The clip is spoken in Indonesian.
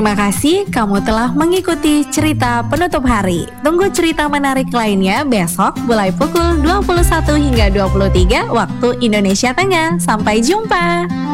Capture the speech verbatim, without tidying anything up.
Terima kasih kamu telah mengikuti cerita penutup hari. Tunggu cerita menarik lainnya besok mulai pukul dua puluh satu hingga dua puluh tiga waktu Indonesia Tengah. Sampai jumpa.